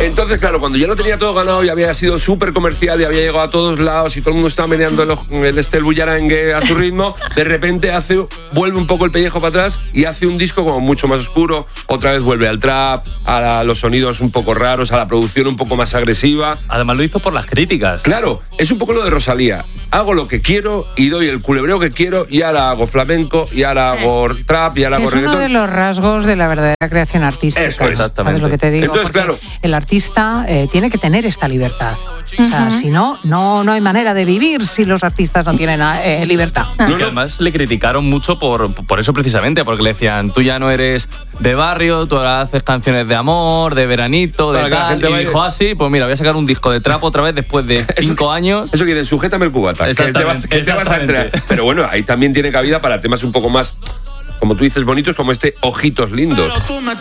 Entonces, claro, cuando ya lo tenía todo ganado y había sido súper comercial y había llegado a todos lados y todo el mundo estaba meneando el bullarangue a su ritmo, de repente vuelve un poco el pellejo para atrás y hace un disco como mucho más oscuro. Otra vez vuelve al trap, a los sonidos un poco raros, a la producción un poco más agresiva. Además lo hizo por las críticas. Claro, es un poco lo de Rosalía. Hago lo que quiero y doy el culebreo que quiero y ahora hago flamenco y ahora hago trap y ahora hago reggaetón. Es uno de los rasgos de la verdadera creación artística. Eso es. Exactamente. ¿Sabes lo que te digo? Entonces, porque claro, el artista tiene que tener esta libertad. O sea, si no hay manera de vivir si los artistas no tienen libertad. Y además le criticaron mucho por eso precisamente, porque le decían, tú ya no eres de barrio, tú ahora haces canciones de amor, de veranito, de tal. Y dijo, sí, pues mira, voy a sacar un disco de trap otra vez después de 5 años. Eso que dicen, sujétame el cubata, que te vas a entrar. Pero bueno, ahí también tiene cabida para temas un poco más, como tú dices, bonitos, como Ojitos Lindos.